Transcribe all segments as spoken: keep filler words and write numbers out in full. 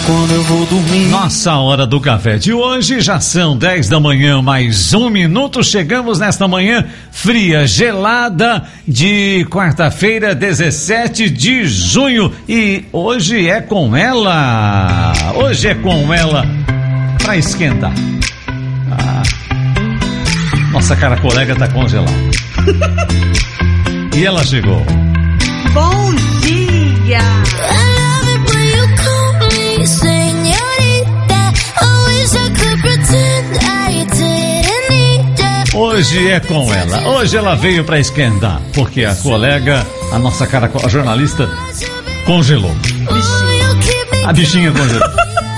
quando eu vou dormir. Nossa hora do café de hoje já são dez da manhã, mais um minuto. Chegamos nesta manhã fria, gelada de quarta-feira, dezessete de junho. E hoje é com ela. Hoje é com ela pra esquentar. Ah, nossa cara colega tá congelada. E ela chegou. Bom dia! Hoje é com ela. Hoje ela veio pra esquentar, porque a colega, a nossa cara, a jornalista, congelou. A bichinha congelou.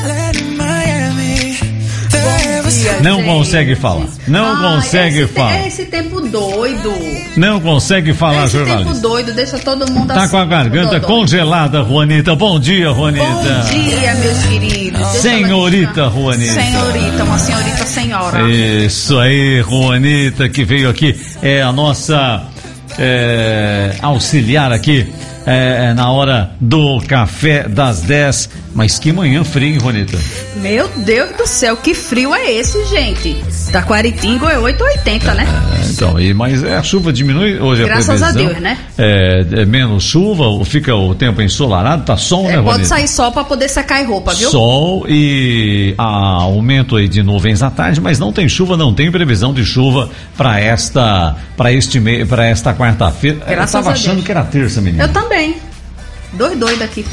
Não gente. Consegue falar. Não Ai, consegue esse falar. É esse tempo doido. Não consegue falar, esse jornalista. Esse tempo doido deixa todo mundo Tá assim. com a garganta congelada, Juanita. Bom dia, Juanita. Bom dia, meus queridos. Deixa Senhorita Juanita. Senhorita, uma senhorita senhora. Isso aí, Juanita, que veio aqui. É a nossa é, auxiliar aqui. É, na hora do café das dez. Mas que manhã fria, hein, Juanita? Meu Deus do céu, que frio é esse, gente? Taquaritinga é oito e oitenta, né? É, então, e, mas é, a chuva diminui hoje. Graças a previsão. a Deus, né? É, é menos chuva, fica o tempo ensolarado, tá sol, É, né, Juanita? pode sair sol pra poder secar a roupa, viu? Sol e há aumento aí de nuvens à tarde, mas não tem chuva, não tem previsão de chuva para esta, para este mês, para esta quarta-feira. Eu tava achando que era terça, menina. Eu também. Dois doidos aqui.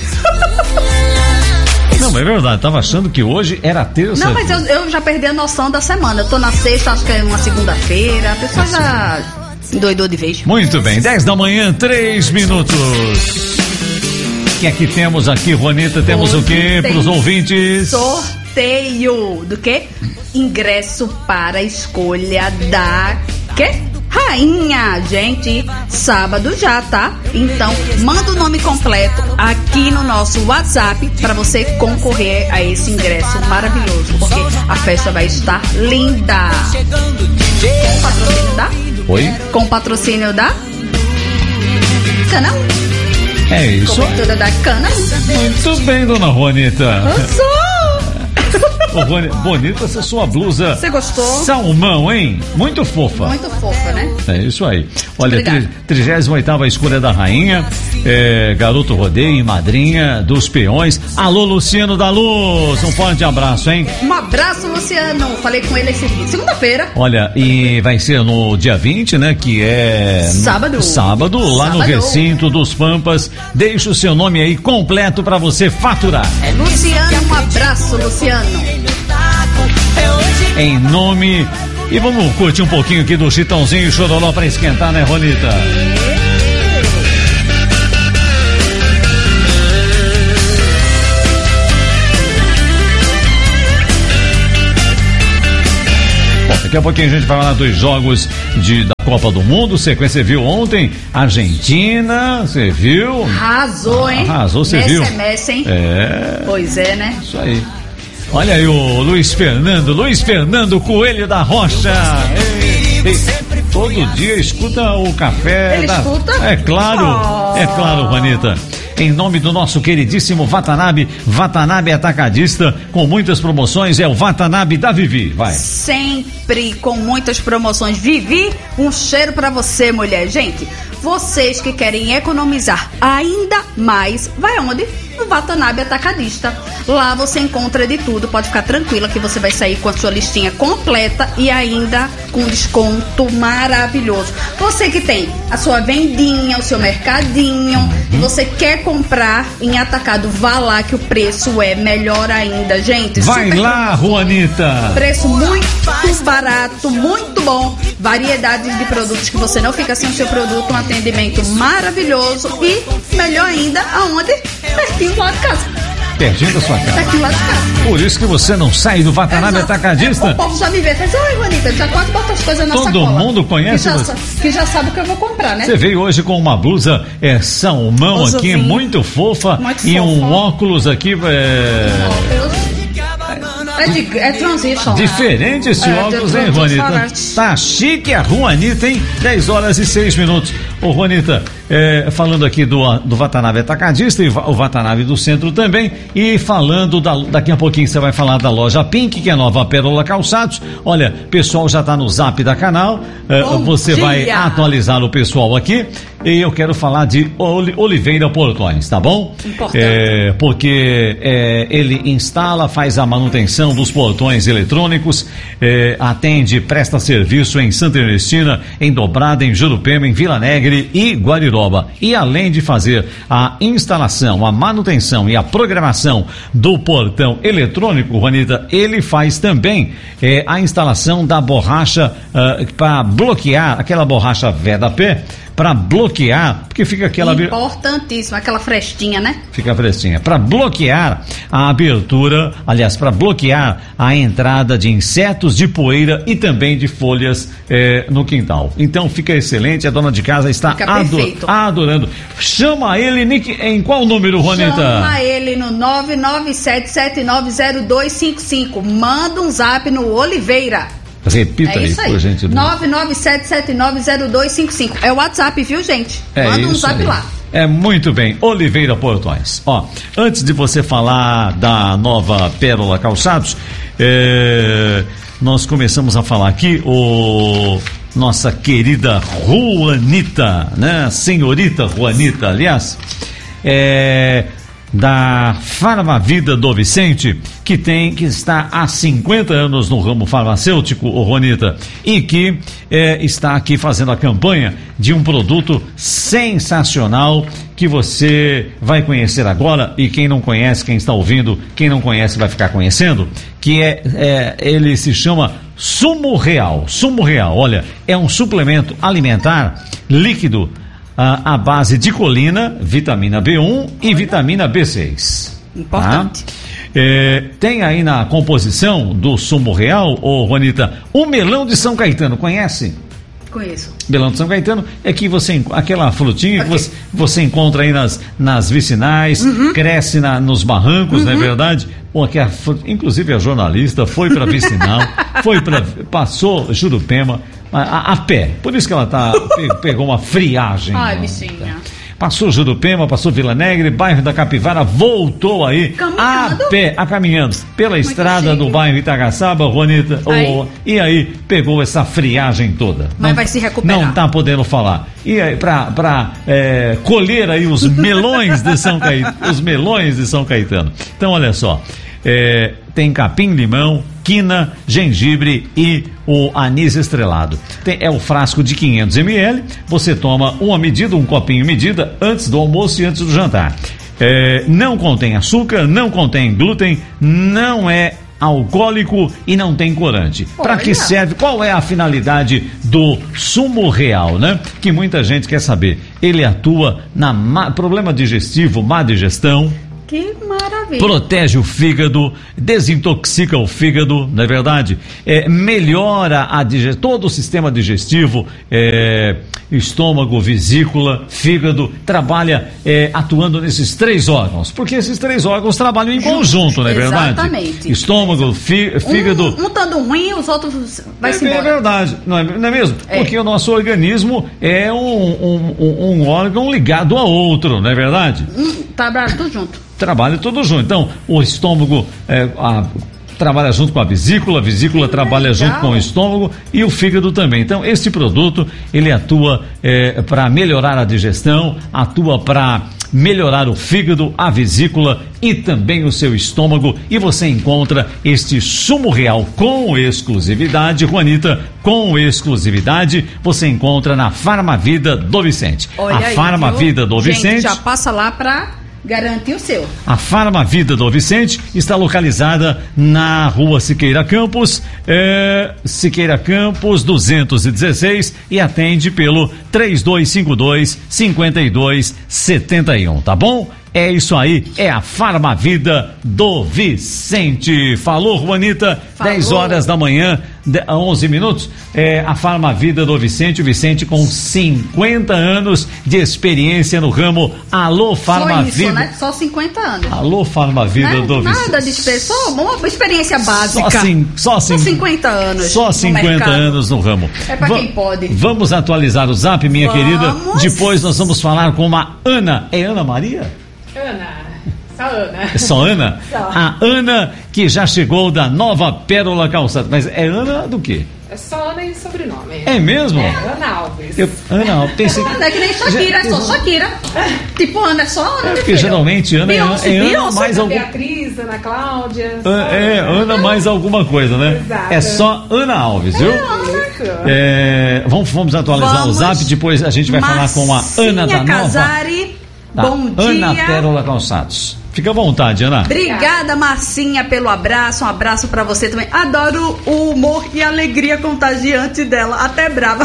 Não, é verdade, tava achando que hoje era terça. Não, mas eu, eu já perdi a noção da semana. Eu tô na sexta, acho que é uma segunda-feira. A pessoa é já endoidou de vez. Muito bem, dez da manhã, três minutos. O que é que temos aqui, Juanita? Temos o quê para os ouvintes? Sorteio do quê? Ingresso para a escolha da quê? Rainha, gente, sábado já, tá? Então, manda o nome completo aqui no nosso WhatsApp para você concorrer a esse ingresso maravilhoso, porque a festa vai estar linda. Com patrocínio da? Oi? Com patrocínio da? Cana? É isso. Cobertura da Cana. Muito bem, dona Juanita. Eu sou. Ô, Juanita, bonita essa sua blusa. Você gostou? Salmão, hein? Muito fofa. Muito fofa, né? É isso aí. Olha, trigésima oitava escolha da rainha, é, garoto rodeio e madrinha dos peões. Alô, Luciano da Luz, um forte abraço, hein? Um abraço, Luciano. Falei com ele esse dia. Segunda-feira. Olha, e vai ser no dia vinte, né? Que é... Sábado. Sábado, lá Sábado. No recinto dos Pampas. Deixa o seu nome aí completo pra você faturar. É Luciano, um abraço, Luciano. Em nome... E vamos curtir um pouquinho aqui do Chitãozinho e Chororó pra esquentar, né, Juanita? Bom, daqui a pouquinho a gente vai falar dos jogos de, da Copa do Mundo. Sequência, você viu ontem? Argentina, você viu? Arrasou, hein? Arrasou, você viu? Messi é Messi, hein? É. Pois é, né? Isso aí. Olha aí o Luiz Fernando, Luiz Fernando Coelho da Rocha. Ei, ei, todo dia escuta o café. Ele da... escuta? É claro, oh. é claro, Juanita. Em nome do nosso queridíssimo Watanabe, Watanabe Atacadista, com muitas promoções, é o Watanabe da Vivi, vai. Sempre com muitas promoções. Vivi, um cheiro pra você, mulher. Gente, vocês que querem economizar ainda mais, vai aonde? No Watanabe Atacadista. Lá você encontra de tudo, pode ficar tranquila que você vai sair com a sua listinha completa e ainda com desconto maravilhoso. Você que tem a sua vendinha, o seu mercadinho, uhum. e você quer comprar em atacado, vá lá que o preço é melhor ainda, gente. Vai lá, Juanita! Preço muito barato, muito bom. Variedades de produtos que você não fica sem o seu produto, um atendimento maravilhoso e melhor ainda, aonde? Pertinho lá de casa. Pertinho da sua casa. Pertinho lá de casa. Por isso que você não sai do Watanabe Atacadista. O povo já me vê, faz, ai, Juanita, já quase bota as coisas na Todo sacola. Todo mundo conhece que já, você. Que já sabe o que eu vou comprar, né? Você veio hoje com uma blusa é, salmão Blusa aqui, vinho. muito fofa. Muito e fofa. um óculos aqui. É... É, de, é transition. Diferente esse é, óculos, de, hein, de, Juanita? de, Tá chique a Juanita, hein? dez horas e seis minutos. Ô, Juanita, é, falando aqui do, do Watanabe Atacadista e o Watanabe do Centro também, e falando, da, daqui a pouquinho você vai falar da loja Pink, que é a nova Pérola Calçados. Olha, pessoal já está no zap da canal, é, você dia. vai atualizar o pessoal aqui, e eu quero falar de Oliveira Portões, tá bom? Importante. É, porque é, ele instala, faz a manutenção dos portões eletrônicos, é, atende, presta serviço em Santa Ernestina, em Dobrada, em Jurupema, em Vila Negre e Guariroba. E além de fazer a instalação, a manutenção e a programação do portão eletrônico, Juanita, ele faz também é, a instalação da borracha uh, para bloquear, aquela borracha Vedapé, para bloquear, porque fica aquela... Importantíssima, aquela frestinha, né? Fica frestinha. Para bloquear a abertura, aliás, para bloquear a entrada de insetos, de poeira e também de folhas eh, no quintal. Então fica excelente, a dona de casa está ador adorando. Chama ele, Nick, em qual número, Juanita? Chama ele no nove nove sete sete nove zero dois cinco cinco. Manda um zap no Oliveira. Repita é aí, aí, por gentileza. nove nove sete sete nove zero dois cinco cinco. É o WhatsApp, viu, gente? É Manda um zap aí. lá. É muito bem, Oliveira Portões. Ó, antes de você falar da nova Pérola Calçados, é, nós começamos a falar aqui o nossa querida Juanita, né? Senhorita Juanita, aliás, é, da Farmavida do Vicente, que tem, que está há cinquenta anos no ramo farmacêutico, ô Juanita, e que é, está aqui fazendo a campanha de um produto sensacional que você vai conhecer agora, e quem não conhece, quem está ouvindo, quem não conhece vai ficar conhecendo, que é, é ele se chama Sumo Real. Sumo Real, olha, é um suplemento alimentar líquido à base de colina, vitamina B um e vitamina B seis. Importante. Tá? É, tem aí na composição do Sumo Real, ô Juanita, o melão de São Caetano, conhece? Conheço. Melão de São Caetano é que você, aquela frutinha okay. que você, você encontra aí nas, nas vicinais, uhum. cresce na, nos barrancos, uhum. não é verdade? Bom, aqui a, inclusive a jornalista foi para vicinal, foi para, passou Jurupema, A, a, a pé, por isso que ela tá, pegou uma friagem. Ai, bichinha. Passou Jurupema, passou Vila Negre, bairro da Capivara, voltou aí caminhando. a pé, a caminhando pela Muito estrada cheio. do bairro Itagaçaba, Juanita, aí. Oh, e aí pegou essa friagem toda. Mas não, vai se recuperar. Não tá podendo falar. E aí, pra, pra é, colher aí os melões de São Caetano, os melões de São Caetano. Então, olha só, é, tem capim-limão, quina, gengibre e o anis estrelado. Tem, é o frasco de quinhentos mililitros, você toma uma medida, um copinho medida, antes do almoço e antes do jantar. É, não contém açúcar, não contém glúten, não é alcoólico e não tem corante. Para que serve? Qual é a finalidade do Sumo Real, né? Que muita gente quer saber. Ele atua na má, problema digestivo, má digestão. Que maravilha. Protege o fígado, desintoxica o fígado, não é verdade? É, melhora a digest... todo o sistema digestivo, é, estômago, vesícula, fígado, trabalha é, atuando nesses três órgãos, porque esses três órgãos trabalham em conjunto, não é verdade? Exatamente. Estômago, fí... fígado... Um, um estando ruim, os outros vai se é, embora. É verdade, não é, não é mesmo? É. Porque o nosso organismo é um, um, um, um órgão ligado a outro, não é verdade? Um, trabalha tudo junto. Trabalha tudo junto. Então, o estômago é, a, trabalha junto com a vesícula, a vesícula trabalha legal. junto com o estômago e o fígado também. Então, este produto, ele atua é, para melhorar a digestão, atua para melhorar o fígado, a vesícula e também o seu estômago. E você encontra este Sumo Real com exclusividade, Juanita, com exclusividade, você encontra na Farmavida do Vicente. Olha a aí, Farmavida do Gente, Vicente... já passa lá para... garantir o seu. A Farmavida do Vicente está localizada na rua Siqueira Campos, é, Siqueira Campos duzentos e dezesseis, e atende pelo três dois cinco dois, cinco dois sete um, tá bom? É isso aí, é a Farmavida do Vicente. Falou, Juanita, Falou. dez horas da manhã, onze minutos. É a Farmavida do Vicente, o Vicente com cinquenta anos de experiência no ramo. Alô, Farmavida. Só isso, né? Só cinquenta anos. Alô, Farmavida Né? do Vicente. Nada de experiência, só uma experiência básica. Só, cin, só, cin, só cinquenta anos. Só cinquenta anos no ramo. É pra Va- quem pode. Vamos atualizar o zap, minha Vamos. querida. Depois nós vamos falar com uma Ana. É Ana Maria? Ana, só Ana. É só Ana? Só. A Ana que já chegou da Nova Pérola Calçados. Mas é Ana do quê? É só Ana e sobrenome. É mesmo? É, Ana Alves. Eu, Ana, eu pensei Mas é que nem Shakira, é só Shakira. Tipo, Ana é só Ana. É meu porque filho. geralmente Ana é, Beyoncé, é Ana Beyoncé, mais algum. Beatriz, Ana Cláudia. só É, Ana mais alguma coisa, né? Exato. É só Ana Alves, viu? Isso. É, vamos, vamos atualizar Vamos. o zap, depois a gente vai falar com a Ana da Nova. Casari, Tá. bom Ana dia. Pérola Calçados. Fica à vontade, Ana. Obrigada, Marcinha, pelo abraço. Um abraço pra você também. Adoro o humor e a alegria contagiante dela. Até brava.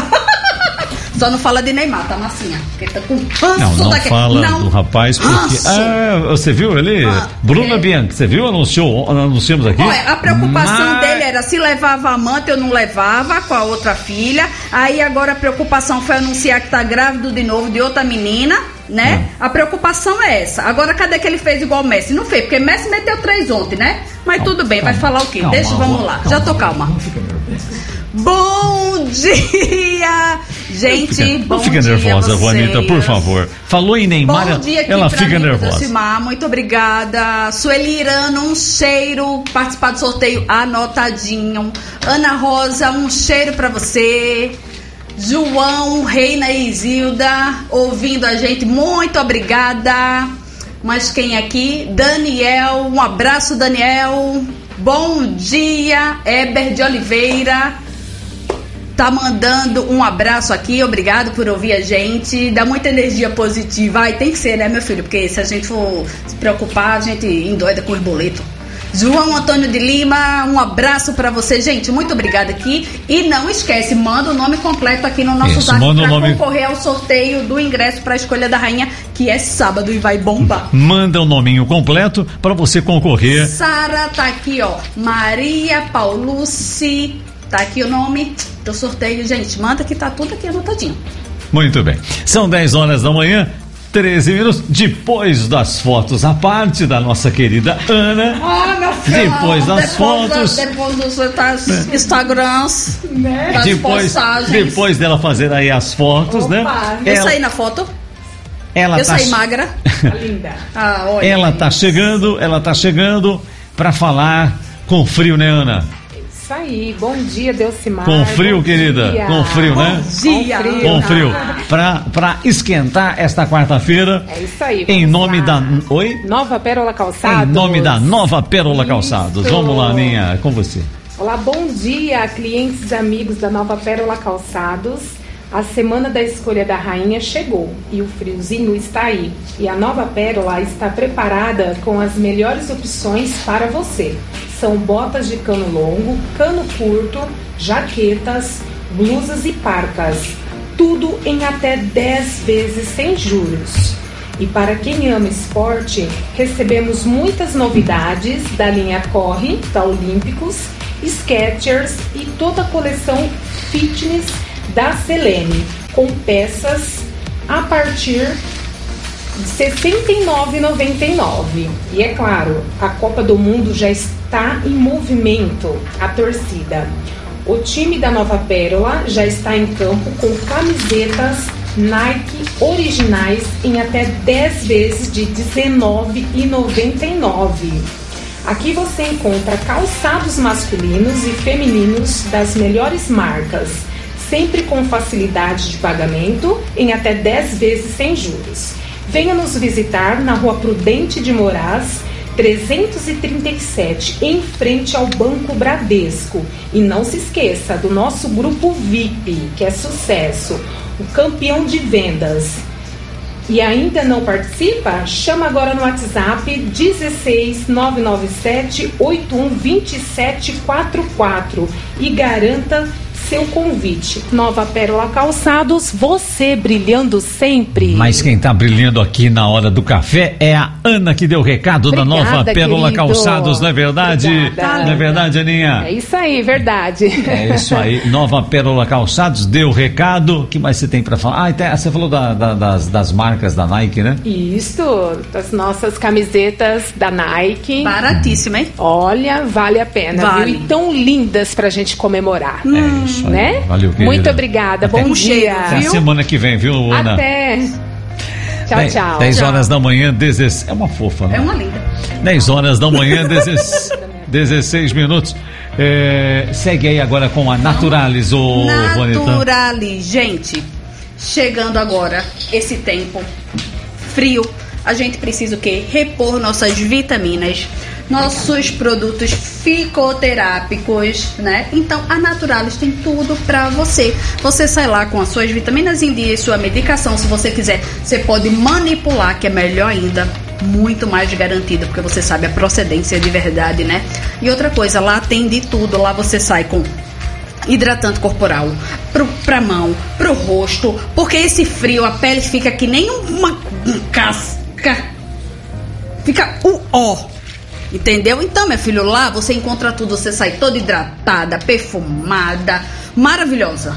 Só não fala de Neymar, tá, Marcinha? Porque tá com ranço Não, não daqui- fala Não. do rapaz porque... Ranço. Ah, você viu ali? Ah, Bruna é. Bianchi, você viu? Anunciou, anunciamos aqui. Olha, a preocupação Mas- dele era se levava a amante ou não levava com a outra filha. Aí agora a preocupação foi anunciar que tá grávido de novo de outra menina, né? É. A preocupação é essa. Agora cadê que ele fez igual o Messi? Não fez, porque Messi meteu três ontem, né? Mas Calma, tudo bem, vai calma, falar o quê? calma, Deixa, vamos lá. calma, Já tô calma. Não fica nervosa. Bom dia, gente. Não fica, bom não fica dia nervosa, vocês. Juanita, por favor. Falou em Neymar, Bom dia aqui ela pra fica mim, nervosa. Josimar, muito obrigada. Sueli Irano, um cheiro. Participar do sorteio anotadinho. Ana Rosa, um cheiro pra você. João, Reina e Isilda, ouvindo a gente, muito obrigada. Mas quem aqui? Daniel, um abraço, Daniel. Bom dia, Eber de Oliveira. Tá mandando um abraço aqui, obrigado por ouvir a gente, dá muita energia positiva. Ai, tem que ser, né, meu filho? Porque se a gente for se preocupar, a gente endoida com os boletos. João Antônio de Lima, um abraço pra você, gente, muito obrigada aqui. E não esquece, manda o nome completo aqui no nosso Isso, zap manda o pra nome- concorrer ao sorteio do ingresso pra Escolha da Rainha, que é sábado e vai bombar. Manda o nominho completo para você concorrer. Sara tá aqui, ó. Maria Paulucci. Tá aqui o nome do sorteio. Gente, manda que tá tudo aqui anotadinho. Muito bem. São dez horas da manhã, treze minutos. Depois das fotos, a parte da nossa querida Ana. Ah, meu filho. Depois das depois fotos. Da, depois dos das Instagrams. Né? Das Depois, postagens. depois dela fazer aí as fotos, Opa, né? Eu Ela, saí na foto. ela eu tá, saí magra. Tá linda. Ah, olha. ela tá chegando, ela tá chegando para falar com frio, né, Ana? Isso aí. Bom dia, Delcimar. Com frio, Bom querida. dia. Com frio, né? Bom dia. Com frio. Com frio. Pra, pra esquentar esta quarta-feira. É isso aí. Em vamos nome lá. da. Oi? Nova Pérola Calçados. Em nome da Nova Pérola Calçados. Isso. Vamos lá, Aninha, com você. Olá, bom dia, clientes e amigos da Nova Pérola Calçados. A semana da escolha da rainha chegou e o friozinho está aí. E a Nova Pérola está preparada com as melhores opções para você. São botas de cano longo, cano curto, jaquetas, blusas e parcas. Tudo em até dez vezes sem juros. E para quem ama esporte, recebemos muitas novidades da linha Corre, da Olímpicos, Skechers e toda a coleção fitness da Selene, com peças a partir de sessenta e nove reais e noventa e nove centavos. E é claro, a Copa do Mundo já está em movimento, a torcida. O time da Nova Pérola já está em campo com camisetas Nike originais em até dez vezes de dezenove reais e noventa e nove centavos. Aqui você encontra calçados masculinos e femininos das melhores marcas, sempre com facilidade de pagamento em até dez vezes sem juros. Venha nos visitar na Rua Prudente de Moraes, trezentos e trinta e sete, em frente ao Banco Bradesco. E não se esqueça do nosso grupo V I P, que é sucesso, o campeão de vendas. E ainda não participa? Chama agora no WhatsApp dezesseis nove nove sete oito um dois sete quatro quatro e garanta seu convite. Nova Pérola Calçados, você brilhando sempre. Mas quem tá brilhando aqui na hora do café é a Ana, que deu o recado. Obrigada, da Nova Pérola querido. Calçados, não é verdade? Obrigada. Não é verdade, Aninha? É isso aí, verdade. É isso aí, Nova Pérola Calçados deu o recado. O que mais você tem pra falar? Ah, até, você falou da, da, das, das marcas da Nike, né? Isso, das nossas camisetas da Nike. Baratíssima, hein? Olha, vale a pena, vale. viu? E tão lindas pra gente comemorar. Hum, é isso aí. Né? Valeu, querida. Muito obrigada, até bom dia. Até a semana que vem, viu, Ana? Até. Tchau, dez, tchau. dez tchau. horas da manhã, dezesseis. É uma fofa, né? É uma linda. dez horas da manhã, dezesseis, dezesseis minutos. É, segue aí agora com a Naturalis, ô Bonita. Naturalis, gente. Chegando agora esse tempo frio, a gente precisa o quê? Repor nossas vitaminas, nossos produtos ficoterápicos, né? Então a Naturalis tem tudo pra você. Você sai lá com as suas vitaminas em dia e sua medicação. Se você quiser, você pode manipular, que é melhor ainda, muito mais garantida, porque você sabe a procedência de verdade, né? E outra coisa, lá tem de tudo. Lá você sai com hidratante corporal pro, pra mão, pro rosto, porque esse frio a pele fica que nem uma casca, fica o ó, entendeu? Então, meu filho, lá você encontra tudo, você sai toda hidratada, perfumada, maravilhosa.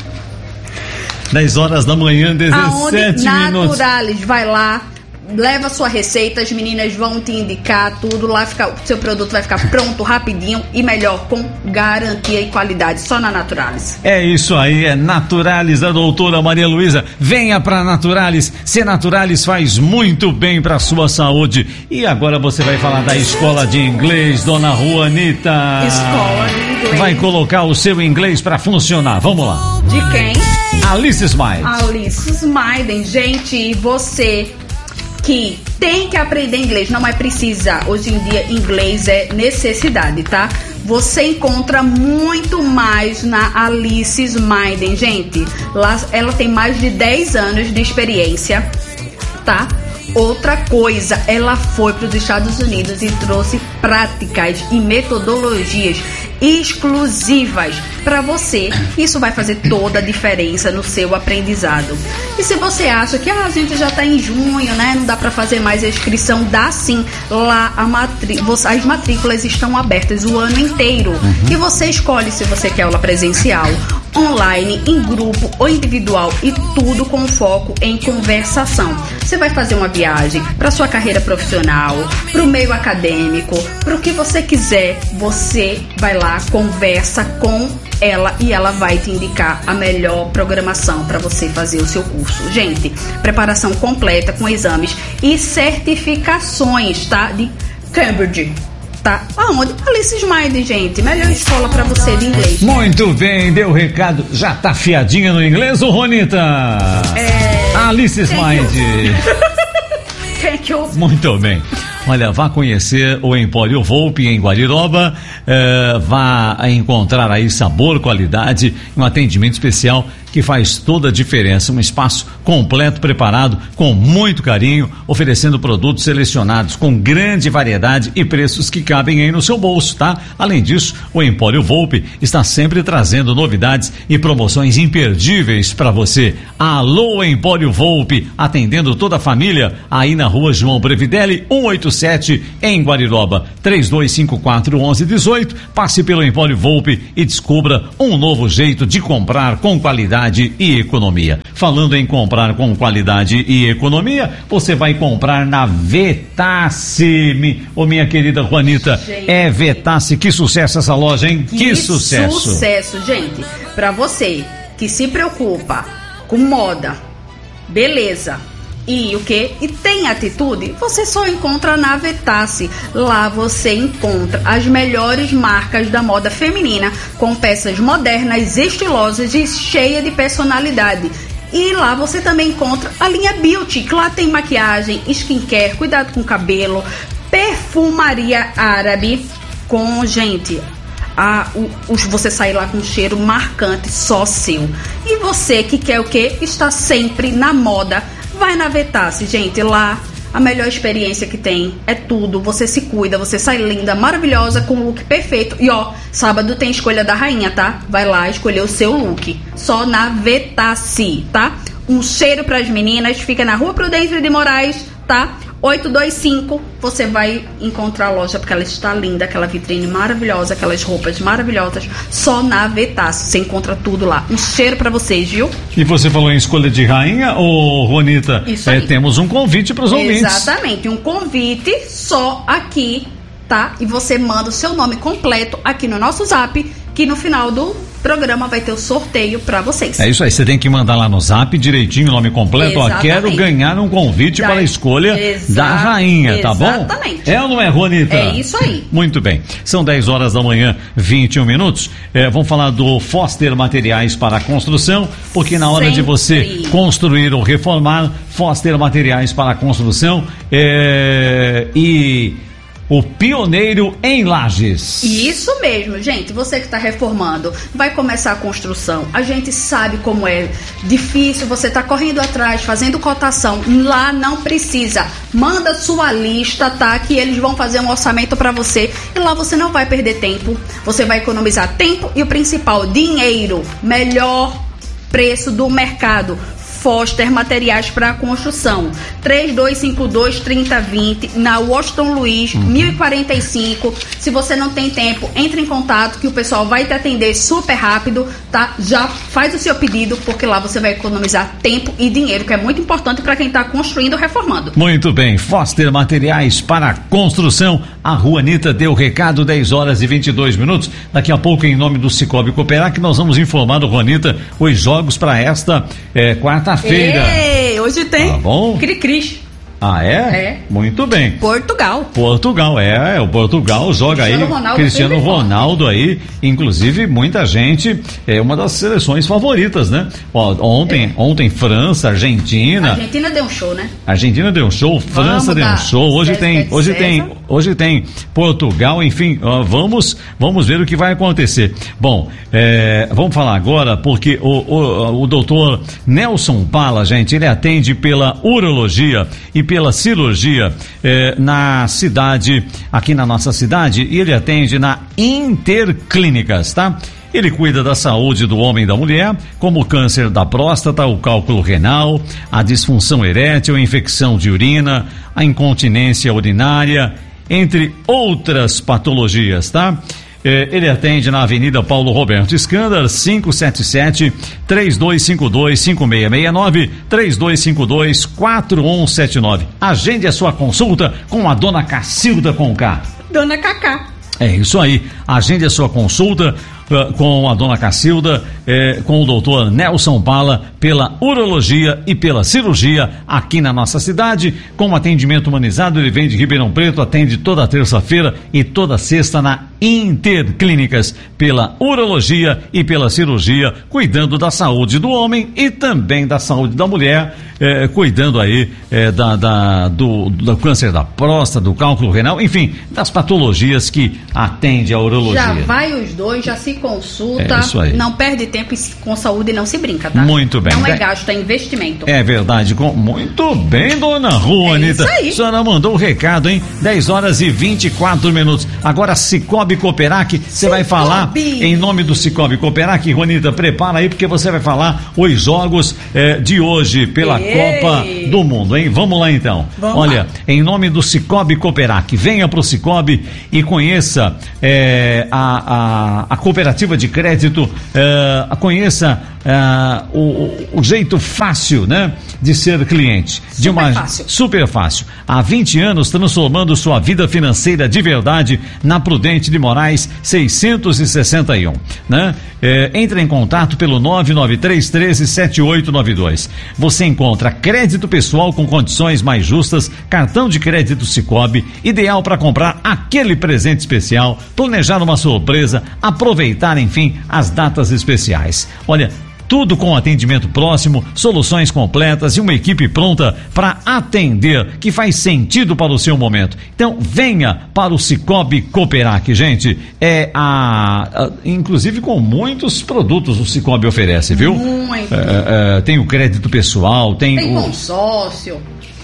dez horas da manhã, dezessete minutos. Naturalis, vai lá, leva sua receita, as meninas vão te indicar tudo, lá fica, o seu produto vai ficar pronto rapidinho e melhor, com garantia e qualidade, só na Naturalis. É isso aí, é Naturalis da doutora Maria Luísa. Venha pra Naturalis, ser Naturalis faz muito bem pra sua saúde. E agora você vai falar da escola de inglês, dona Juanita. Escola de inglês. Vai colocar o seu inglês pra funcionar, vamos lá. De quem? Alice Smile. Alice Smile, gente, você que tem que aprender inglês, não é precisa. Hoje em dia, inglês é necessidade, tá? Você encontra muito mais na Alice Smile, gente. Lá, ela tem mais de dez anos de experiência, tá? Outra coisa, ela foi para os Estados Unidos e trouxe práticas e metodologias exclusivas para você. Isso vai fazer toda a diferença no seu aprendizado. E se você acha que ah, a gente já está em junho, né? Não dá para fazer mais a inscrição, dá sim. Lá a matri... as matrículas estão abertas o ano inteiro. Uhum. E você escolhe se você quer aula presencial, online, em grupo ou individual, e tudo com foco em conversação. Você vai fazer uma viagem para sua carreira profissional, para o meio acadêmico, para o que você quiser, você vai lá, conversa com ela e ela vai te indicar a melhor programação para você fazer o seu curso. Gente, preparação completa com exames e certificações, tá? De Cambridge. Tá? Aonde? Alice Smile, gente. Melhor escola pra você de inglês. Muito bem, deu o recado. Já tá fiadinha no inglês, ô Ronita? É... Alice Smile. Thank you. Muito bem. Olha, vá conhecer o Empório Volpe em Guariroba, uh, vá encontrar aí sabor, qualidade, um atendimento especial que faz toda a diferença. Um espaço completo, preparado, com muito carinho, oferecendo produtos selecionados com grande variedade e preços que cabem aí no seu bolso, tá? Além disso, o Empório Volpe está sempre trazendo novidades e promoções imperdíveis para você. Alô, Empório Volpe, atendendo toda a família, aí na rua João Brevidelli, cento e oitenta e sete, em Guariroba. Três dois cinco quatro, onze dezoito. Passe pelo Empório Volpe e descubra um novo jeito de comprar com qualidade e economia. Falando em comprar com qualidade e economia, você vai comprar na Vetasse. Ô, minha querida Juanita, gente, é Vetasse. Que sucesso essa loja, hein? Que, que sucesso. Sucesso, gente. Pra você que se preocupa com moda, beleza, e o que? E tem atitude, você só encontra na Vetasse. Lá você encontra as melhores marcas da moda feminina, com peças modernas, estilosas e cheias de personalidade. E lá você também encontra a linha Beauty, que lá tem maquiagem, skincare, cuidado com o cabelo, perfumaria árabe, com, gente, a, o, os, você sair lá com um cheiro marcante só seu. E você que quer o quê? Está sempre na moda, vai na Vetasse, gente. Lá a melhor experiência que tem, é tudo, você se cuida, você sai linda, maravilhosa, com o look perfeito. E ó, sábado tem escolha da rainha, tá? Vai lá escolher o seu look, só na Vetacci, tá? Um cheiro pras meninas, fica na Rua Prudêncio de Moraes, tá? oito dois cinco, você vai encontrar a loja, porque ela está linda, aquela vitrine maravilhosa, aquelas roupas maravilhosas, só na Vetacci, você encontra tudo lá. Um cheiro pra vocês, viu? E você falou em escolha de rainha, ô Juanita, é, temos um convite para os ouvintes. Exatamente, um convite só aqui, tá? E você manda o seu nome completo aqui no nosso zap, que no final do programa vai ter o sorteio pra vocês. É isso aí, você tem que mandar lá no zap direitinho o nome completo. Ó, quero ganhar um convite da, para a escolha exa- da rainha, tá bom? Exatamente. É ou não é, Juanita? É isso aí. Muito bem. São dez horas da manhã, vinte e um minutos. É, vamos falar do Foster Materiais para a Construção, porque na hora Sempre. de você construir ou reformar, Foster Materiais para a Construção é, e... o pioneiro em Lages. Isso mesmo, gente. Você que está reformando, vai começar a construção. A gente sabe como é difícil, você está correndo atrás, fazendo cotação. Lá não precisa. Manda sua lista, tá? Que eles vão fazer um orçamento para você. E lá você não vai perder tempo. Você vai economizar tempo e o principal, dinheiro. Melhor preço do mercado. Foster Materiais para a Construção, três dois cinco dois, três zero dois zero, na Washington Luiz, uhum. mil e quarenta e cinco. Se você não tem tempo, entre em contato que o pessoal vai te atender super rápido, tá? Já faz o seu pedido, porque lá você vai economizar tempo e dinheiro, que é muito importante para quem está construindo ou reformando. Muito bem, Foster Materiais para a Construção. A Juanita deu o recado, dez horas e vinte e dois minutos. Daqui a pouco, em nome do Cicobi Cooperac, nós vamos informar do Juanita os jogos para esta é, quarta feira. Ei, hoje tem tá bom? Cri-Cris. Ah, é? É. Muito bem. Portugal. Portugal, é, o Portugal joga Cristiano aí, Ronaldo Cristiano Ronaldo aí, inclusive muita gente, é uma das seleções favoritas, né? Ó, ontem, é. ontem França, Argentina. A Argentina deu um show, né? Argentina deu um show, França vamos deu um show, hoje tem, hoje tem, hoje tem Portugal, enfim, ó, vamos, vamos ver o que vai acontecer. Bom, é, vamos falar agora, porque o, o, o doutor Nelson Pala, gente, ele atende pela urologia e pela cirurgia eh, na cidade, aqui na nossa cidade, e ele atende na Interclínicas, tá? Ele cuida da saúde do homem e da mulher, como o câncer da próstata, o cálculo renal, a disfunção erétil, a infecção de urina, a incontinência urinária, entre outras patologias, tá? Ele atende na Avenida Paulo Roberto Escândar, quinhentos e setenta e sete, três dois cinco dois, cinco seis seis nove, três dois cinco dois, quatro um sete nove. Agende a sua consulta com a dona Cacilda Conká. Dona Cacá. É isso aí. Agende a sua consulta uh, com a dona Cacilda, eh, com o doutor Nelson Pala, pela urologia e pela cirurgia aqui na nossa cidade, com atendimento humanizado. Ele vem de Ribeirão Preto, atende toda terça-feira e toda sexta na Interclínicas, pela urologia e pela cirurgia, cuidando da saúde do homem e também da saúde da mulher, eh, cuidando aí eh, da, da, do, do câncer da próstata, do cálculo renal, enfim, das patologias que atende a urologia. Já vai os dois, já se consulta, é isso aí. Não perde tempo com saúde, não se brinca, tá? Muito bem. Não é gasto, é investimento. É verdade, com... muito bem, dona Juanita. É isso aí. A senhora mandou o recado, hein? dez horas e vinte e quatro minutos. Agora, Cicobi Cooperac, você vai falar em nome do Cicobi Cooperac. Juanita, prepara aí, porque você vai falar os jogos eh, de hoje pela Ei. Copa do Mundo, hein? Vamos lá então. Vamos Olha, lá. Em nome do Cicobi Cooperac, venha pro Cicobi e conheça eh, a, a, a cooperativa de crédito, eh, conheça eh, o, o jeito fácil, né, de ser cliente. Super de uma fácil. Super fácil. Há vinte anos transformando sua vida financeira de verdade na Prudente de Moraes seiscentos e sessenta e um, né? É, entre em contato pelo nove nove três um três sete oito nove dois. Você encontra crédito pessoal com condições mais justas, cartão de crédito Cicobi, ideal para comprar aquele presente especial, planejar uma surpresa, aproveitar, enfim, as datas especiais. Olha, tudo com atendimento próximo, soluções completas e uma equipe pronta para atender, que faz sentido para o seu momento. Então, venha para o Cicobi Cooperac, gente. É a, a inclusive com muitos produtos o Cicobi oferece, viu? Muito. É, é, tem o crédito pessoal, tem, tem o consórcio.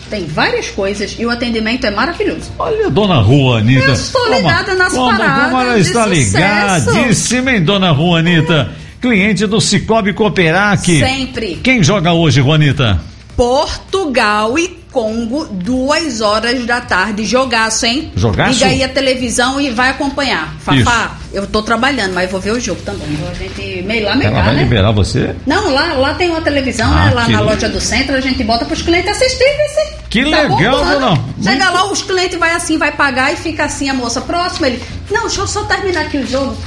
tem várias coisas e o atendimento é maravilhoso. Olha, dona Juanita. Eu estou ligada nas como, paradas como ela de está sucesso. ligadíssima, hein, dona Juanita? Cliente do Cicobi Cooperac. Sempre. Quem joga hoje, Juanita? Portugal e Congo, duas horas da tarde. Jogaço, hein? Jogaço? Liga aí a televisão e vai acompanhar. Fafá, eu tô trabalhando, mas vou ver o jogo também. Então a gente meio lá, meio Ela cá, vai né? liberar você? Não, lá, lá tem uma televisão, Ah, né? Lá que na le- loja do centro, a gente bota pros clientes assistirem. Esse, Que legal, bombando. dona. Chega lá, os clientes vai assim, vai pagar e fica assim, a moça próxima, ele, não, deixa eu só terminar aqui o jogo.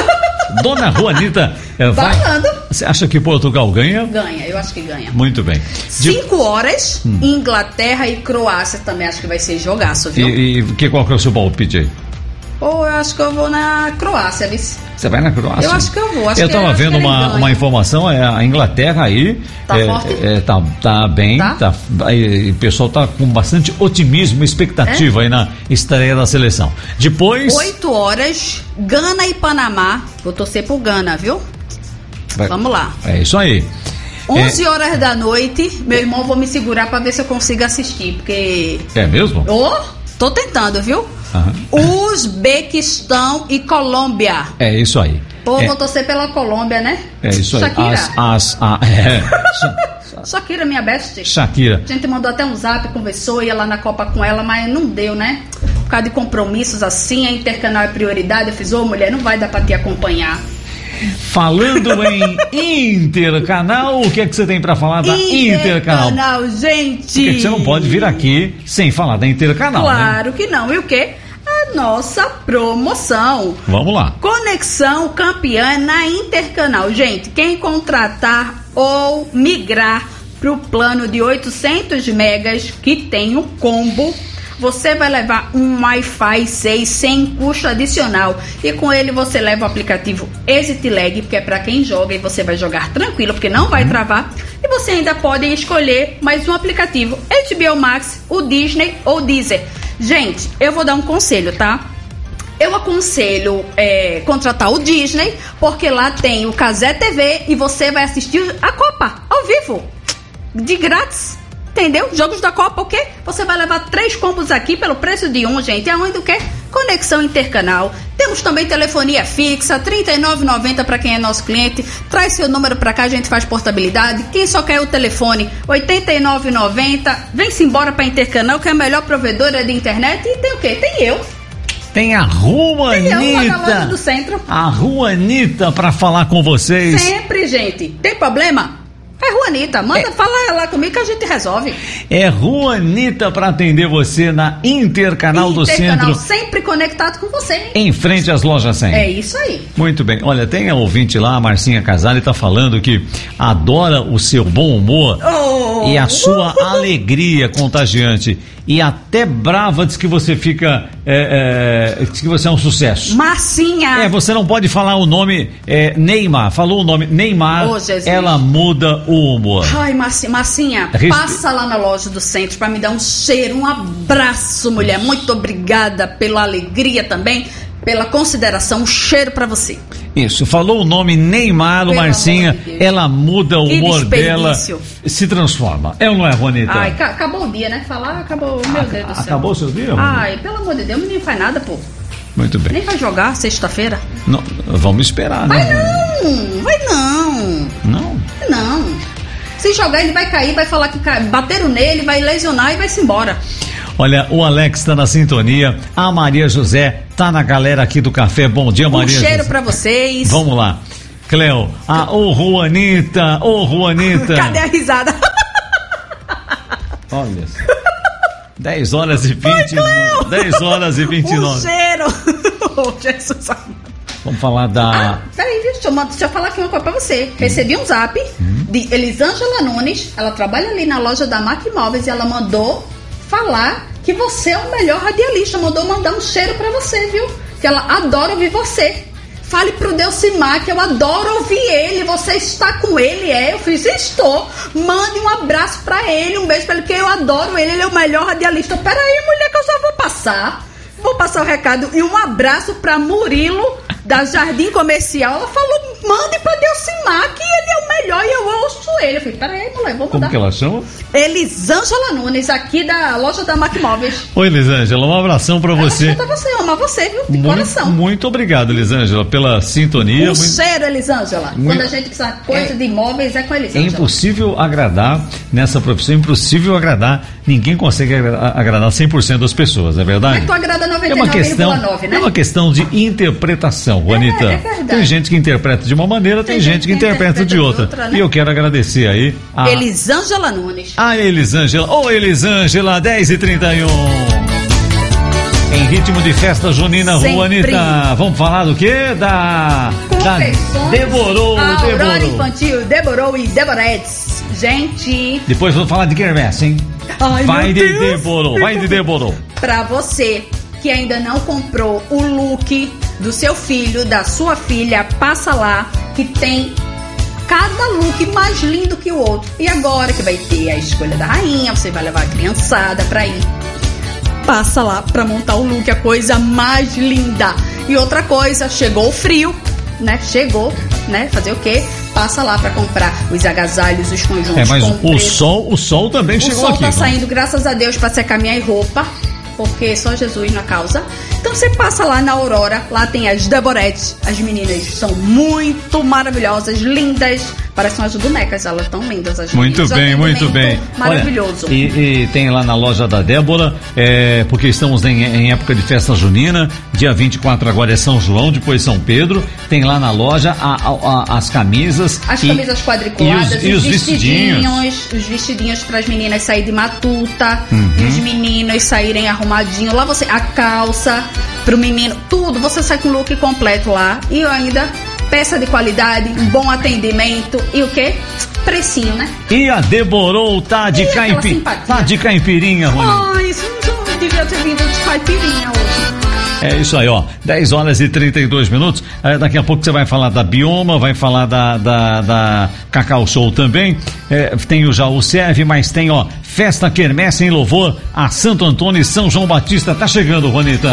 Dona Juanita, é, vai. Falando. Você acha que Portugal ganha? Ganha, eu acho que ganha. Muito bem. De- Cinco horas, Hum. Inglaterra e Croácia também acho que vai ser jogaço, viu? E, e que, qual que é o seu palpite aí? Ou eu acho que eu vou na Croácia, viu? Você vai na Croácia? Eu acho que eu vou. Acho eu que- estava acho que vendo ele uma, ganha. uma informação, é, a Inglaterra aí Tá é, forte? é, tá, tá bem, Tá? tá, aí, o pessoal tá com bastante otimismo e expectativa É? aí na estreia da seleção. Depois Oito horas, Gana e Panamá. Vou torcer pro Gana, viu? vai- Vamos lá. é isso aí. Onze horas da noite, meu irmão, vou me segurar pra ver se eu consigo assistir, porque... É, é mesmo? Ô, tô tentando, viu? Aham. Uzbequistão e Colômbia. É isso aí. Pô, é, vou torcer pela Colômbia, né? é isso aí. Shakira. As, as, a, é, Sha- Shakira, minha best. Shakira. A gente mandou até um zap, conversou, ia lá na Copa com ela, mas não deu, né? Por causa de compromissos assim, a Intercanal é prioridade. Eu fiz, ô mulher, não vai dar pra te acompanhar. Falando em Intercanal, o que é que você tem pra falar da Intercanal? Intercanal, gente! Por que que você não pode vir aqui sem falar da Intercanal, né? Claro que não. E o quê? A nossa promoção. Vamos lá. Conexão campeã na Intercanal. Gente, quem contratar ou migrar para o plano de oitocentos megas, que tem um combo, você vai levar um Wi-Fi seis sem custo adicional. E com ele você leva o aplicativo ExitLag, que é para quem joga e você vai jogar tranquilo, porque não vai travar. E você ainda pode escolher mais um aplicativo, H B O Max, o Disney ou Deezer. Gente, eu vou dar um conselho, tá? Eu aconselho é, contratar o Disney, porque lá tem o Casé T V e você vai assistir a Copa ao vivo, de grátis. Entendeu? Jogos da Copa, o quê? Você vai levar três combos aqui pelo preço de um, gente. Aonde o quê? Conexão Intercanal. Temos também telefonia fixa, trinta e nove reais e noventa centavos para quem é nosso cliente. Traz seu número para cá, a gente faz portabilidade. Quem só quer o telefone, oitenta e nove reais e noventa centavos. Vem-se embora para Intercanal, que é a melhor provedora de internet. E tem o quê? Tem eu. Tem a Juanita. Tem eu lá na loja do centro. A Juanita pra falar com vocês. Sempre, gente. Tem problema? É Juanita, manda, fala lá comigo que a gente resolve. É Juanita pra atender você na Intercanal do Intercanal, Centro, sempre conectado com você, hein? em frente às lojas cem. É isso aí. Muito bem. Olha, tem a ouvinte lá, a Marcinha Casale, tá falando que adora o seu bom humor Oh. e a sua alegria contagiante. E até brava diz que você fica, é, é, diz que você é um sucesso. Marcinha. É, você não pode falar o nome é, Neymar. Falou o nome Neymar, Oh, Jesus. ela muda o humor. Ai, Marcinha, Marcinha, Respe- passa lá na loja do centro pra me dar um cheiro, um abraço, mulher. Muito obrigada pela alegria também, pela consideração, um cheiro pra você. Isso, falou o nome Neymar, Pelo Marcinha, amor de Deus. ela muda o Que humor dela, desperdício. se transforma. É ou não é, Juanita? Ai, ca- acabou o dia, né? Falar, acabou, meu Deus do céu. Acabou o seu dia, Juanita? Ai, pelo amor de Deus, o menino faz nada, pô. Muito bem. Nem vai jogar sexta-feira. Não, vamos esperar, Vai né? não, vai não. Não? Vai não. Se jogar, ele vai cair, vai falar que ca- bateram nele, vai lesionar e vai-se embora. Olha, o Alex está na sintonia, a Maria José tá na galera aqui do café. Bom dia, Um Maria cheiro José. pra vocês. Vamos lá. Cleo, a ô Juanita, ô Juanita. Cadê a risada? Olha só. dez horas e vinte. dez horas e vinte e Um nove. cheiro. Oh, Jesus amado. Vamos falar da. Ah, peraí, viu? Deixa eu, mand- deixa eu falar aqui uma coisa pra você. Recebi um zap de Elisângela Nunes. Ela trabalha ali na loja da Mac Imóveis e ela mandou falar que você é o melhor radialista. Mandou mandar um cheiro pra você, viu? Que ela adora ouvir você. Fale pro Delcimar que eu adoro ouvir ele. Você está com ele, é? Eu fiz, estou. Mande um abraço pra ele, um beijo pra ele, porque eu adoro ele. Ele é o melhor radialista. Peraí, mulher, que eu só vou passar. Vou passar o recado e um abraço pra Murilo, da Jardim Comercial. Ela falou, mande pra Delcimar que ele é o melhor e eu ouço ele. Eu falei, peraí, mulher, vou mudar. Como que ela chama? Elisângela Nunes, aqui da loja da Macmóveis. Oi, Elisângela, um abração pra você. Pra você, ama você, viu? De muito, coração. Muito obrigado, Elisângela, pela sintonia. Um muito... cheiro, Elisângela. Muito... Quando a gente precisa de coisa é... de imóveis, é com a Elisângela. É impossível agradar, nessa profissão, é impossível agradar. Ninguém consegue agradar cem por cento das pessoas, é verdade? Mas tu agrada noventa e nove nove vírgula nove, questão, né? É uma questão de interpretação, Juanita. É, é verdade. Tem gente que interpreta de uma maneira, tem, tem gente que interpreta, interpreta de outra. De outra, né? E eu quero agradecer aí a... Elisângela Nunes. A Elisângela. Ô, Elisângela, dez e trinta e um. Em ritmo de festa junina, Sempre. Juanita. Vamos falar do quê? Da... da Deborou, Aurora Deborou. Infantil, Deborou e Deboretes. Gente... Depois vamos falar de quermesse, hein? Ai, vai de Deus. Deborou, vai de Deborou. Pra você que ainda não comprou o look do seu filho, da sua filha, passa lá, que tem cada look mais lindo que o outro. E agora que vai ter a escolha da rainha, você vai levar a criançada pra ir. Passa lá pra montar o look, a coisa mais linda. E outra coisa, chegou o frio, né? Chegou, né? Fazer o quê? Passa lá pra comprar os agasalhos, os conjuntos. É, mas o sol, o sol também o chegou sol aqui. Tá vamos. saindo, graças a Deus, pra secar minha roupa, porque só Jesus na causa. Então você passa lá na Aurora, lá tem as Deborettes. As meninas são muito maravilhosas, lindas. Parecem as bonecas, elas estão lindas. As muito bem, muito bem. Maravilhoso. Olha, e, e tem lá na loja da Débora, é, porque estamos em, em época de festa junina. Dia vinte e quatro agora é São João, depois São Pedro. Tem lá na loja a, a, a, as camisas. As e, camisas quadriculadas, e os, os, e os vestidinhos. vestidinhos. Os vestidinhos para as meninas saírem de matuta. Uhum. E os meninos saírem arrumadinhos. Lá você, a calça pro menino, tudo. Você sai com o look completo lá. E ainda... peça de qualidade, um bom atendimento e o quê? Precinho, né? E a Deborou tá de caipirinha. Tá de caipirinha, Rony. Ah, isso não devia ter vindo de caipirinha hoje. É isso aí, ó. dez horas e trinta e dois minutos. É, daqui a pouco você vai falar da Bioma, vai falar da, da, da Cacau Show também. É, tem o já o Serve, mas tem, ó, Festa Quermesse em louvor a Santo Antônio e São João Batista. Tá chegando, Juanita.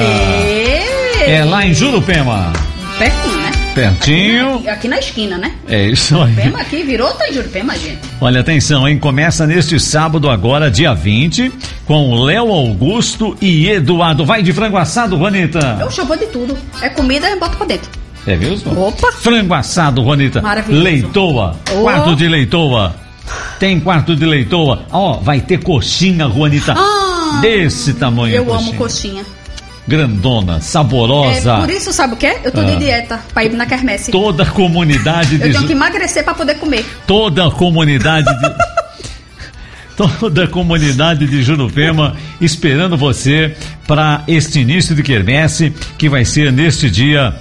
E... é lá em Jurupema. Pertinho, né? Pertinho. Aqui na, aqui na esquina, né? É isso aí. Jurupema aqui virou, tá em Jurupema, gente. Olha, atenção, hein? Começa neste sábado agora, dia vinte, com Léo Augusto e Eduardo. Vai de frango assado, Juanita? Eu chamo de tudo. É comida, eu boto pra dentro. É mesmo? Opa! Frango assado, Juanita. Maravilhoso. Leitoa. Oh. Quarto de leitoa. Tem quarto de leitoa. Ó, vai ter coxinha, Juanita. Ah, desse tamanho. Eu coxinha. amo coxinha. Grandona, saborosa. É, por isso, sabe o quê? Eu tô ah. de dieta pra ir na quermesse. Toda a comunidade de... Eu tenho que emagrecer pra poder comer. Toda a comunidade de... Toda a comunidade de Jurupema esperando você para este início de quermesse, que vai ser neste dia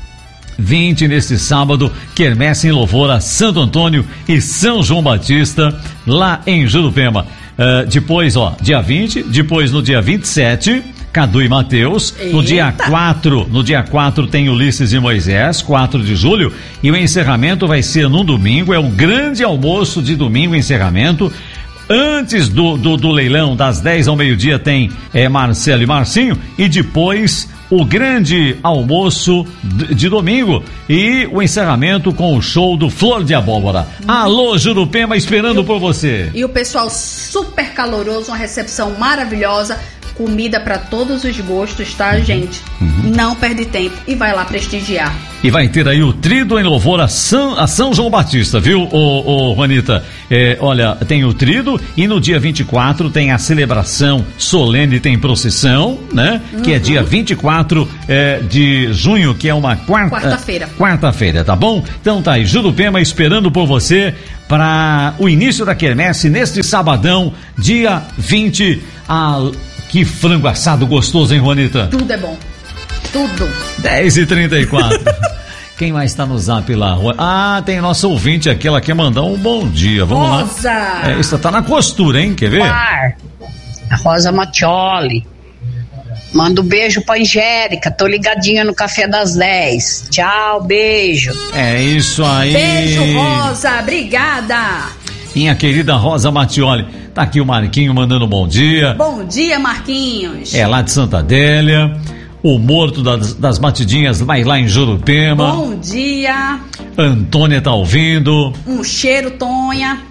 vinte, neste sábado, quermesse em louvor a Santo Antônio e São João Batista, lá em Jurupema. Uh, depois, ó, dia vinte, depois no dia vinte e sete... Cadu e Mateus. No dia quatro, no dia quatro tem Ulisses e Moisés, quatro de julho, e o encerramento vai ser no domingo, é o grande almoço de domingo, encerramento. Antes do, do, do leilão, das dez ao meio-dia, tem é, Marcelo e Marcinho, e depois o grande almoço de, de domingo e o encerramento com o show do Flor de Abóbora. Hum. Alô, Jurupema, esperando o, por você. E o pessoal super caloroso, uma recepção maravilhosa. Comida para todos os gostos, tá, uhum. gente? Uhum. Não perde tempo e vai lá prestigiar. E vai ter aí o trido em louvor a São, a São João Batista, viu, ô, ô, Juanita? É, olha, tem o trido e no dia vinte e quatro tem a celebração solene, tem procissão, né? Uhum. Que é dia vinte e quatro é, de junho, que é uma quarta, quarta-feira. Quarta-feira, tá bom? Então tá aí, Jurupema esperando por você para o início da quermesse neste sabadão, dia vinte, a... Que frango assado gostoso, hein, Juanita? Tudo é bom. Tudo. dez e trinta e quatro. Quem mais está no zap lá? Ah, tem nossa ouvinte aqui, ela quer mandar um bom dia. Vamos Rosa. lá. É, isso tá na costura, hein? Quer ver? Mar, a Rosa Mattioli. Manda um beijo pra Angélica. Tô ligadinha no Café das dez. Tchau, beijo. É isso aí. Beijo, Rosa. Obrigada. Minha querida Rosa Mattioli. Tá aqui o Marquinho mandando bom dia. Bom dia, Marquinhos. É lá de Santa Adélia. O Morto das, das Batidinhas vai lá em Jurupema. Bom dia. Antônia tá ouvindo. Um cheiro, Tonha.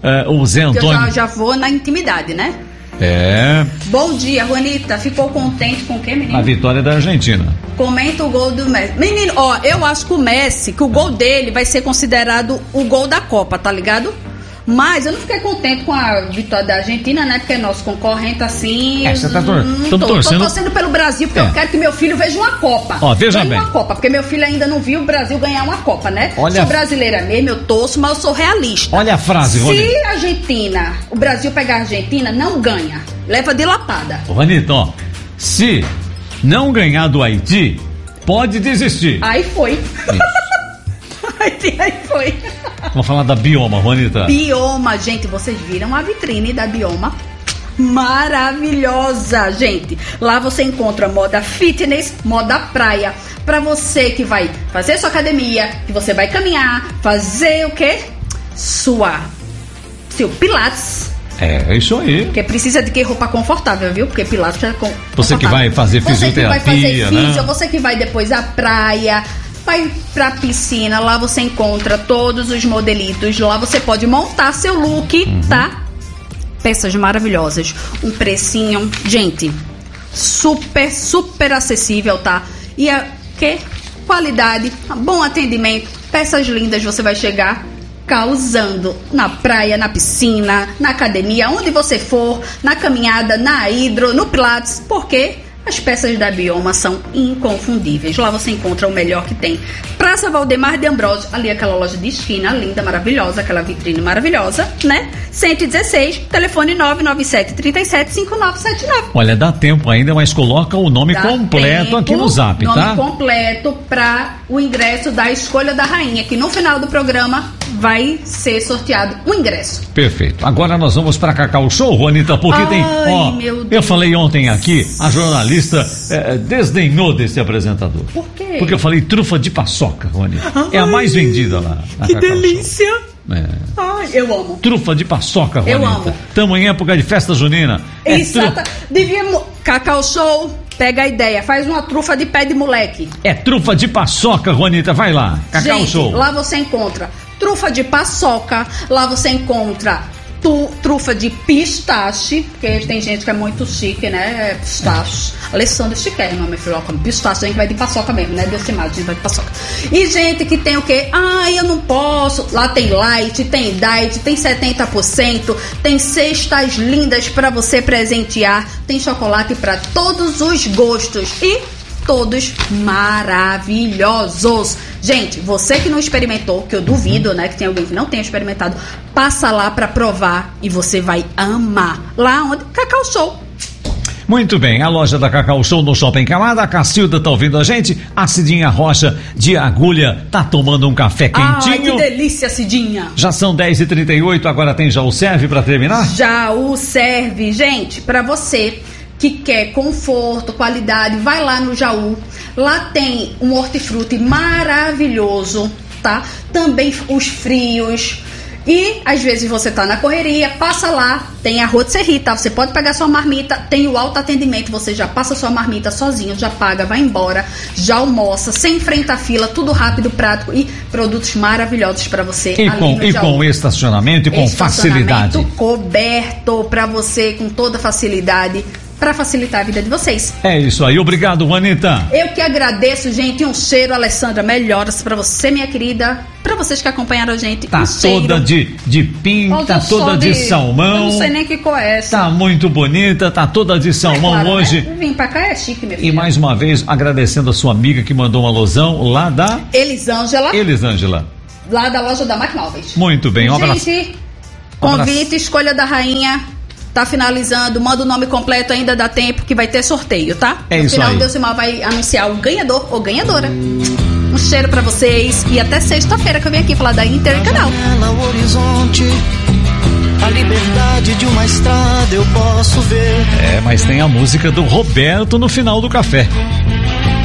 uh, o Zé Antônio. Eu já, já vou na intimidade, né? É. Bom dia, Juanita. Ficou contente com o quê, menino? A vitória da Argentina. Comenta o gol do Messi. Menino, ó, eu acho que o Messi, que o gol dele vai ser considerado o gol da Copa, tá ligado? Mas eu não fiquei contente com a vitória da Argentina, né? Porque é nosso concorrente, assim. É, você tá tor- hum, tô, tô, torcendo... tô torcendo pelo Brasil, porque é. eu quero que meu filho veja uma Copa. Ó, veja Ganhe bem. uma Copa, porque meu filho ainda não viu o Brasil ganhar uma Copa, né? Olha... Sou brasileira mesmo, eu torço, mas eu sou realista. Olha a frase, Rony. Se a Argentina, o Brasil pegar a Argentina, não ganha. Leva de lapada. Juanito, ó. Se não ganhar do Haiti, pode desistir. Aí foi. Aí foi. Vamos falar da Bioma, Juanita. Bioma, gente, vocês viram a vitrine da Bioma? Maravilhosa, gente. Lá você encontra moda fitness, moda praia. Pra você que vai fazer sua academia, que você vai caminhar, fazer o quê? Sua, seu pilates. É, é isso aí. Porque precisa de que roupa confortável, viu? Porque pilates é confortável. Você que vai fazer fisioterapia, você que vai fazer né? fisio, você que vai depois à praia, vai pra piscina, lá você encontra todos os modelitos, lá você pode montar seu look, uhum. tá? Peças maravilhosas, um precinho, gente, super, super acessível, tá? E a que qualidade, bom atendimento, peças lindas, você vai chegar causando na praia, na piscina, na academia, onde você for, na caminhada, na hidro, no pilates, porque as peças da Bioma são inconfundíveis. Lá você encontra o melhor que tem. Praça Valdemar de Ambrosio, ali aquela loja de esquina linda, maravilhosa, aquela vitrine maravilhosa, né? cento e dezesseis, telefone nove nove sete, três sete, cinco nove sete nove. Olha, dá tempo ainda, mas coloca o nome dá completo tempo, aqui no Zap, nome tá? Nome completo para o ingresso da Escolha da Rainha, que no final do programa vai ser sorteado um ingresso. Perfeito. Agora nós vamos para Cacau Show, Juanita, porque Ai, tem... Ó, meu Deus. Eu falei ontem aqui, a jornalista é, desdenhou desse apresentador. Por quê? Porque eu falei trufa de paçoca, Juanita. Ai, é a mais vendida lá na que Cacau delícia! Show. É. Ai, eu amo. Trufa de paçoca, Juanita. Eu amo. Tamo em época de festa junina. É Exata. Tru... Devíamos... Cacau Show, pega a ideia. Faz uma trufa de pé de moleque. É trufa de paçoca, Juanita. Vai lá. Cacau Gente, Show. Lá você encontra trufa de paçoca. Lá você encontra tu, trufa de pistache. Porque tem gente que é muito chique, né? É pistache. É. Alessandro chiquérrimo, meu filho. Como pistache, a gente vai de paçoca mesmo, né? Deus a gente vai de paçoca. E gente que tem o quê? Ai, eu não posso. Lá tem light, tem diet, tem setenta por cento. Tem cestas lindas pra você presentear. Tem chocolate pra todos os gostos. E todos maravilhosos. Gente, você que não experimentou, que eu duvido, né, que tem alguém que não tenha experimentado, passa lá pra provar e você vai amar. Lá onde? Cacau Show. Muito bem, a loja da Cacau Show no Shopping Calada. A Cacilda tá ouvindo a gente. A Cidinha Rocha de Agulha tá tomando um café quentinho. Ai, que delícia, Cidinha. Já são dez e trinta e oito, agora tem já o serve pra terminar? Já o serve, gente, pra você que quer conforto, qualidade, vai lá no Jaú. Lá tem um hortifruti maravilhoso, tá? Também os frios. E às vezes você tá na correria, passa lá, tem a rotisserie, tá? Você pode pegar sua marmita, tem o autoatendimento, você já passa sua marmita sozinho, já paga, vai embora, já almoça, sem enfrentar fila, tudo rápido, prático e produtos maravilhosos para você. E, com, e com estacionamento e com facilidade. Coberto para você com toda facilidade. Para facilitar a vida de vocês. É isso aí, obrigado, Juanita. Eu que agradeço, gente, um cheiro, Alessandra, melhoras para você, minha querida, para vocês que acompanharam a gente. Tá um toda de, de pinta, tá toda de, de salmão. Eu não sei nem que cor é essa. Tá muito bonita, tá toda de salmão é claro, hoje. Né? Vim pra cá é chique, meu filho. E mais uma vez, agradecendo a sua amiga que mandou um alusão lá da... Elisângela. Elisângela. Lá da loja da McMóveis. Muito bem, um abraço. Gente, convite, escolha da rainha. Tá finalizando, manda o nome completo, ainda dá tempo que vai ter sorteio, tá? É no isso final, aí. O Deusimar vai anunciar o ganhador ou ganhadora. Um cheiro pra vocês e até sexta-feira que eu vim aqui falar da Intercanal. O horizonte, a liberdade de uma estrada eu posso ver. É, mas tem a música do Roberto no final do café.